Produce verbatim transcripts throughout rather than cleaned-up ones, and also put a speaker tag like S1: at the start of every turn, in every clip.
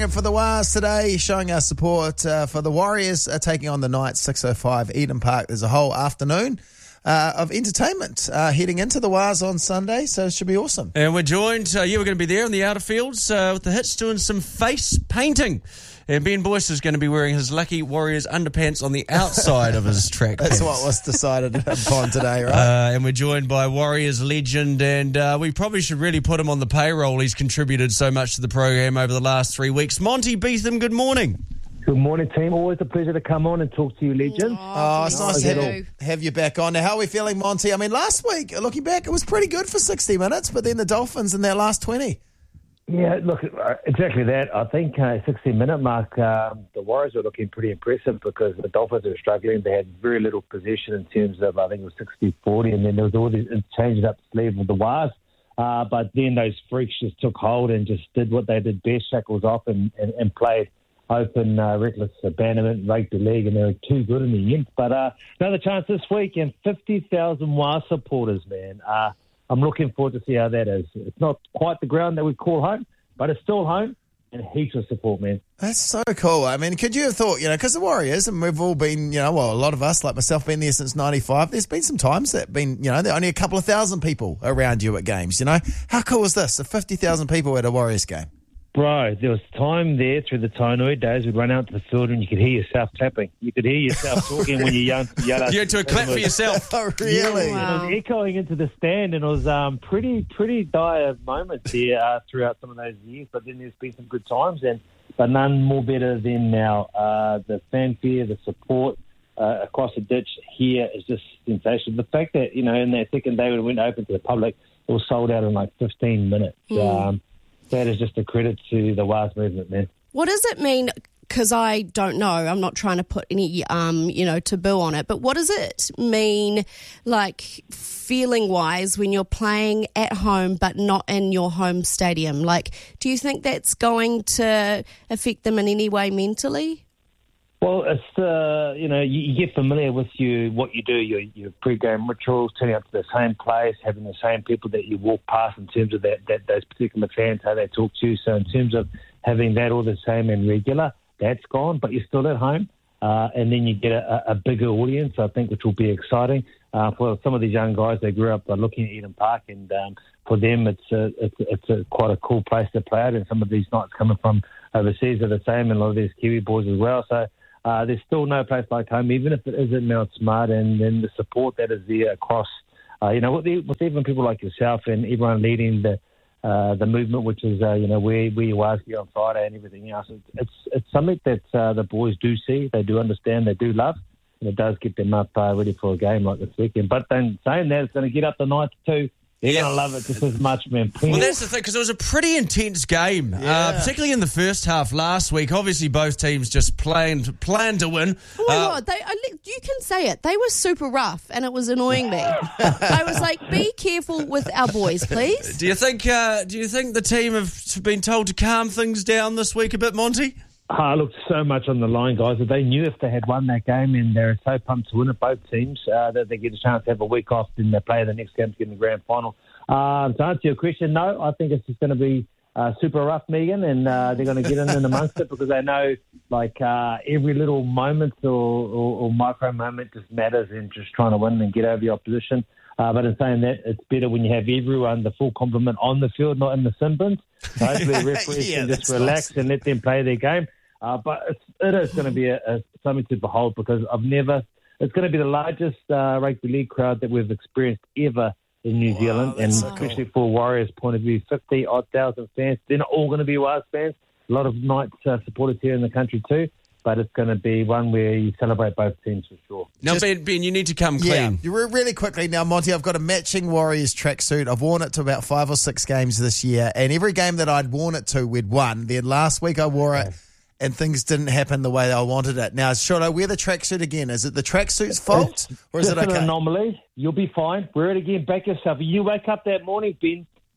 S1: For the Wars today, showing our support uh, for the Warriors uh, taking on the Knights, six oh five Eden Park. There's a whole afternoon uh, of entertainment uh, heading into the Wars on Sunday, so it should be awesome.
S2: And we're joined, uh, yeah, we're going to be there in the outer fields uh, with the Hits doing some face painting. And Ben Boyce is going to be wearing his lucky Warriors underpants on the outside of his track
S1: That's
S2: pants.
S1: what was decided upon today, right?
S2: Uh, and we're joined by Warriors legend, and uh, we probably should really put him on the payroll. He's contributed so much to the program over the last three weeks. Monty Beetham, good morning.
S3: Good morning, team. Always a pleasure to come on and talk to you, legend.
S1: Oh, it's nice to have, have you back on. Now, how are we feeling, Monty? I mean, last week, looking back, it was pretty good for sixty minutes, but then the Dolphins in their last twenty.
S3: Yeah, look, uh, exactly that. I think uh, sixty-minute mark, um, the Warriors were looking pretty impressive because the Dolphins were struggling. They had very little possession in terms of, I think it was sixty forty, and then there was all this changing up the sleeve of the Warriors. Uh, but then those freaks just took hold and just did what they did best, shackles off, and, and, and played open, uh, reckless abandonment, rugby league, and they were too good in the end. But uh, another chance this week, and fifty thousand Warriors supporters, man. Uh, I'm looking forward to see how that is. It's not quite the ground that we call home, but it's still home, and heaps of support, man.
S1: That's so cool. I mean, could you have thought, you know, because the Warriors, and we've all been, you know, well, a lot of us, like myself, been there since ninety-five. There's been some times that been, you know, there are only a couple of thousand people around you at games, you know. How cool is this? fifty thousand people at a Warriors game.
S3: Bro, there was time there through the Tainui days. We'd run out to the field and you could hear yourself clapping. You could hear yourself talking when you yelled.
S2: You had to clap for yourself.
S1: Oh, really?
S3: Yeah, wow. It was echoing into the stand, and it was um, pretty pretty dire moments here uh, throughout some of those years. But then there's been some good times, and but none more better than now. Uh, the fanfare, the support uh, across the ditch here is just sensational. The fact that, you know, in that second day when it went open to the public, it was sold out in like fifteen minutes. Mm. Um, That is just a credit to the Wars movement, man.
S4: What does it mean? Because I don't know. I'm not trying to put any, um, you know, taboo on it. But what does it mean, like, feeling-wise, when you're playing at home but not in your home stadium? Like, do you think that's going to affect them in any way mentally?
S3: Well, it's, uh, you know, you, you get familiar with you, what you do, your, your pre-game rituals, turning up to the same place, having the same people that you walk past in terms of that, that those particular fans, how they talk to you. So in terms of having that all the same and regular, that's gone, but you're still at home. Uh, and then you get a, a bigger audience, I think, which will be exciting. Uh, for some of these young guys, they grew up uh, looking at Eden Park, and um, for them, it's a, it's, it's a, quite a cool place to play at. And some of these Knights coming from overseas are the same, and a lot of these Kiwi boys as well. So Uh, there's still no place like home, even if it is in Mount Smart, and then the support that is there across, uh, you know, with, the, with even people like yourself and everyone leading the uh, the movement, which is, uh, you know, where, where you are here on Friday and everything else. It's it's, it's something that uh, the boys do see, they do understand, they do love, and it does get them up uh, ready for a game like this weekend. But then saying that, it's going to get up the Knights too. They're yeah. going to love it just as much, man.
S2: Well, that's the thing, because it was a pretty intense game, yeah. uh, particularly in the first half last week. Obviously, both teams just planned, planned to win.
S4: Oh, my
S2: uh,
S4: God. They, I, you can say it. They were super rough, and it was annoying me. I was like, be careful with our boys, please.
S2: Do you think uh, Do you think the team have been told to calm things down this week a bit, Monty?
S3: I looked so much on the line, guys, that they knew if they had won that game, and they're so pumped to win it, both teams, uh, that they get a chance to have a week off, then they play the next game to get in the grand final. Uh, to answer your question, no, I think it's just going to be uh, super rough, Megan, and uh, they're going to get in and amongst it because they know, like, uh, every little moment or, or, or micro moment just matters in just trying to win and get over your opposition. Uh, but in saying that, it's better when you have everyone, the full complement on the field, not in the sin bins. So hopefully the referees yeah, can just relax nice. and let them play their game. Uh, but it's, it is going to be a, a, something to behold because I've never. It's going to be the largest uh, rugby league crowd that we've experienced ever in New wow, Zealand, and so especially cool. for Warriors' point of view, fifty odd thousand fans. They're not all going to be Warriors fans. A lot of Knights uh, supporters here in the country too. But it's going to be one where you celebrate both teams for sure.
S2: Now, Just, Ben, Ben, you need to come clean.
S1: Yeah, really quickly now, Monty, I've got a matching Warriors tracksuit. I've worn it to about five or six games this year, and every game that I'd worn it to, we'd won. Then last week I wore it, and things didn't happen the way I wanted it. Now, should I wear the tracksuit again? Is it the tracksuit's fault,
S3: it's
S1: or is it okay?
S3: It's an anomaly. You'll be fine. Wear it again. Back yourself. You wake up that morning, Ben,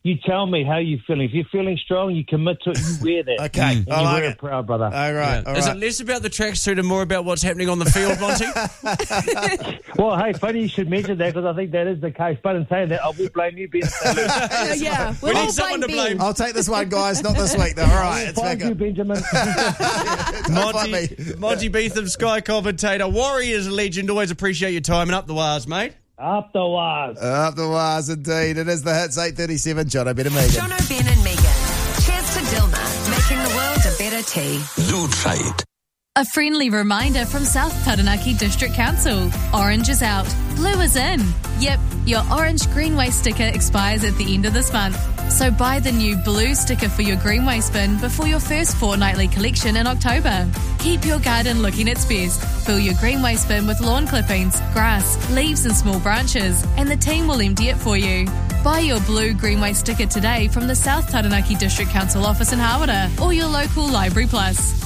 S3: you tell me how you're feeling. If you're feeling strong, you commit to it, you wear that.
S1: Okay,
S3: And
S1: I
S3: you
S1: like
S3: wear
S1: it.
S3: it proud, brother.
S1: All right,
S2: Yeah.
S1: all
S2: Is
S1: right.
S2: it less about the tracksuit and more about what's happening on the field, Monty?
S3: Well, hey, funny you should mention that because I think that is the case. But in saying that, I will blame you, Ben.
S4: Uh, yeah,
S2: We
S4: we'll
S2: need
S4: all
S2: someone to blame.
S1: I'll take this one, guys. Not this week, though. All right, it's
S3: Thank
S1: back
S3: you,
S1: up.
S3: Benjamin.
S1: Don't fight me.
S2: Monty, Monty Beetham, Sky commentator, Warriors legend. Always appreciate your time and up the wires, mate.
S3: Up the wires.
S1: Up the wires, indeed. It is the Hits eight thirty-seven. John O'Ben and Megan.
S5: John O'Ben and Megan. Cheers to Dilma, making the world a better tea.
S6: Lutrait.
S7: A friendly reminder from South Taranaki District Council. Orange is out, blue is in. Yep, your orange Greenway sticker expires at the end of this month. So buy the new blue sticker for your Greenway bin before your first fortnightly collection in October. Keep your garden looking its best. Fill your Greenway bin with lawn clippings, grass, leaves and small branches, and the team will empty it for you. Buy your blue Greenway sticker today from the South Taranaki District Council office in Hawera or your local Library Plus.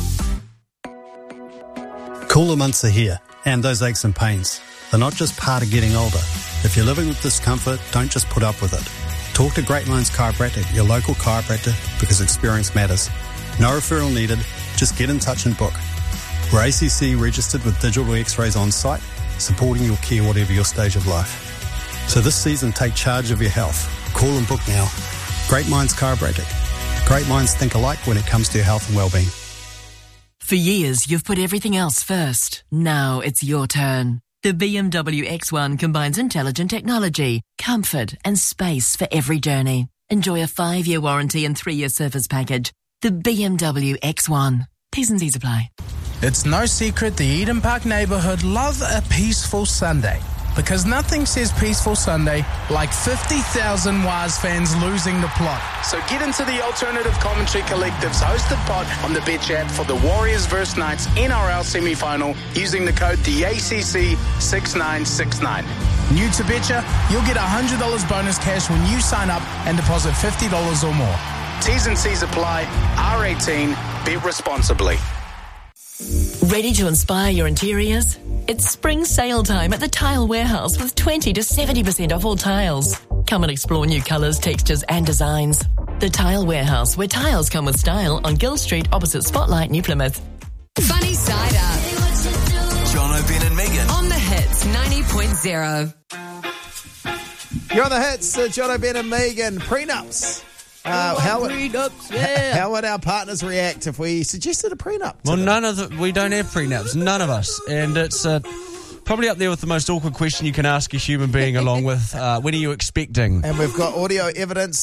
S8: Cooler months are here, and those aches and pains. They're not just part of getting older. If you're living with discomfort, don't just put up with it. Talk to Great Minds Chiropractic, your local chiropractor, because experience matters. No referral needed, just get in touch and book. We're A C C registered with digital x-rays on site, supporting your care whatever your stage of life. So this season, take charge of your health. Call and book now. Great Minds Chiropractic. Great minds think alike when it comes to your health and well-being.
S9: For years, you've put everything else first. Now it's your turn. The B M W X one combines intelligent technology, comfort, and space for every journey. Enjoy a five-year warranty and three-year service package. The B M W X one. T's and C's apply.
S10: It's no secret the Eden Park neighbourhood love a peaceful Sunday. Because nothing says peaceful Sunday like fifty thousand Waz fans losing the plot. So get into the Alternative Commentary Collective's hosted pod on the Bet Chat for the Warriors versus Knights N R L semi-final using the code D A C C six nine six nine. New to Betcha, you'll get one hundred dollars bonus cash when you sign up and deposit fifty dollars or more. T's and C's apply. R eighteen. Bet responsibly.
S9: Ready to inspire your interiors? It's spring sale time at the Tile Warehouse with twenty to seventy percent off all tiles. Come and explore new colours, textures and designs. The Tile Warehouse, where tiles come with style, on Gill Street opposite Spotlight, New Plymouth.
S5: Funny side up.
S6: John O'Ben and Megan.
S5: On the Hits ninety point zero.
S1: You're on the Hits, uh, John O'Ben and Megan. Prenups. Uh, how, would,
S4: yeah.
S1: how would our partners react if we suggested a prenup? to
S2: Well,
S1: them?
S2: none of the, we don't have prenups, none of us, and it's uh, probably up there with the most awkward question you can ask a human being. Along with uh, when are you expecting?
S1: And we've got audio evidence